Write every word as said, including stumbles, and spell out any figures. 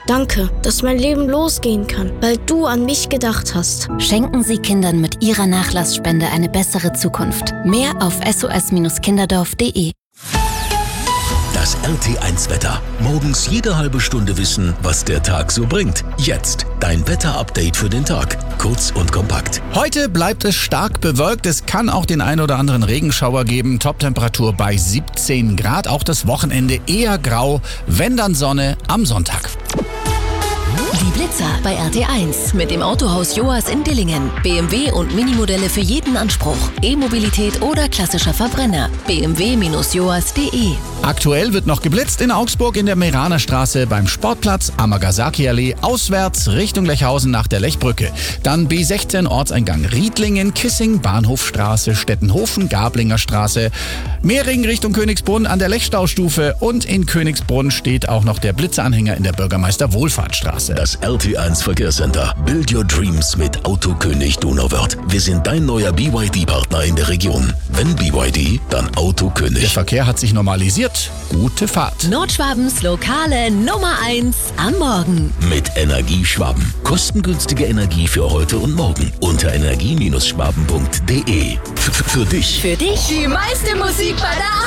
Danke, dass mein Leben losgehen kann, weil du an mich gedacht hast. Schenken Sie Kindern mit Ihrer Nachlassspende eine bessere Zukunft. Mehr auf s o s kinderdorf punkt d e. Das R T eins Wetter. Morgens jede halbe Stunde wissen, was der Tag so bringt. Jetzt dein Wetter-Update für den Tag. Kurz und kompakt. Heute bleibt es stark bewölkt. Es kann auch den ein oder anderen Regenschauer geben. Toptemperatur bei siebzehn Grad. Auch das Wochenende eher grau. Wenn dann Sonne am Sonntag. Die Blitzer bei R T eins mit dem Autohaus Joas in Dillingen. B M W und Minimodelle für jeden Anspruch. E-Mobilität oder klassischer Verbrenner. b m w Bindestrich joas punkt d e. Aktuell wird noch geblitzt in Augsburg in der Meraner Straße beim Sportplatz, Amagasaki-Allee, auswärts Richtung Lechhausen nach der Lechbrücke. Dann B sechzehn Ortseingang Riedlingen, Kissing, Bahnhofstraße, Stettenhofen, Gablinger Straße, Mehring Richtung Königsbrunn an der Lechstaustufe und in Königsbrunn steht auch noch der Blitzeranhänger in der Bürgermeister-Wohlfahrtsstraße. Das R T eins Verkehrscenter. Build your dreams mit Autokönig Donauwörth. Wir sind dein neuer B Y D-Partner in der Region. Wenn B Y D, dann Autokönig. Der Verkehr hat sich normalisiert. Gute Fahrt. Nordschwabens lokale Nummer eins am Morgen. Mit Energieschwaben. Kostengünstige Energie für heute und morgen. Unter energie Bindestrich schwaben punkt d e. F- Für dich. Für dich die meiste Musik bei der